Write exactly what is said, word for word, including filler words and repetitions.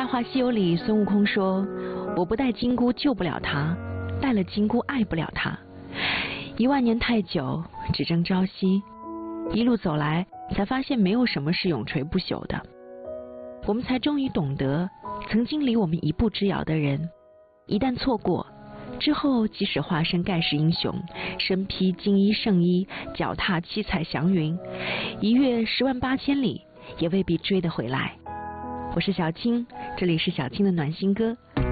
话西游》里，孙悟空说：“我不带金箍救不了他，带了金箍爱不了他。一万年太久，只争朝夕。一路走来，才发现没有什么是永垂不朽的。我们才终于懂得，曾经离我们一步之遥的人，一旦错过，之后即使化身盖世英雄，身披金衣圣衣，脚踏七彩祥云，一跃十万八千里，也未必追得回来。”我是小青，这里是小青的暖心歌，